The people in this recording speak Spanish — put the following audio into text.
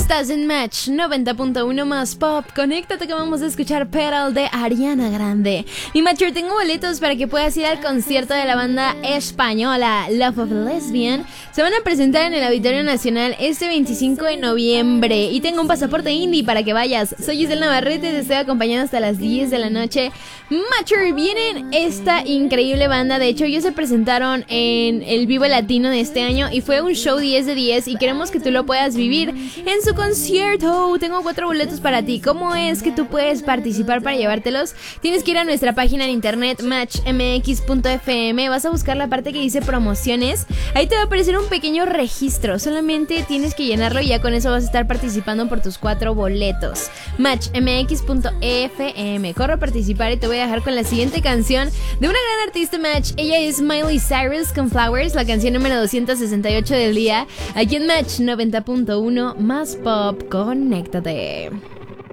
Estás en Match 90.1 más Pop. Conéctate que vamos a escuchar Pedal de Ariana Grande. Mi Matcher, tengo boletos para que puedas ir al concierto de la banda española Love of Lesbian. Se van a presentar en el Auditorio Nacional este 25 de noviembre. Y tengo un pasaporte indie para que vayas. Soy Giselle Navarrete, te estoy acompañando hasta las 10 de la noche. Matcher, vienen esta increíble banda. De hecho, ellos se presentaron en el Vivo Latino de este año y fue un show 10 de 10 y queremos que tú lo puedas vivir en su concierto. Tengo 4 boletos para ti. ¿Cómo es que tú puedes participar para llevártelos? Tienes que ir a nuestra página en internet matchmx.fm. Vas a buscar la parte que dice promociones. Ahí te va a aparecer un pequeño registro. Solamente tienes que llenarlo y ya con eso vas a estar participando por tus 4 boletos. matchmx.fm. Corro a participar y te voy a dejar con la siguiente canción de una gran artista, Match. Ella es Miley Cyrus con Flowers, la canción número 268 del día. Aquí en Match 90.1 más Pop. Conéctate.